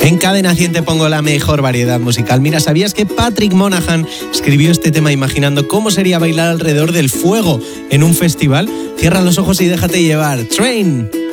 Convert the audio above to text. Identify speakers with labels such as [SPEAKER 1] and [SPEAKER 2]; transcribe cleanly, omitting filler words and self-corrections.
[SPEAKER 1] En Cadena 100 te pongo la mejor variedad musical. Mira, ¿sabías que Patrick Monahan escribió este tema imaginando cómo sería bailar alrededor del fuego en un festival? Cierra los ojos y déjate llevar. Train.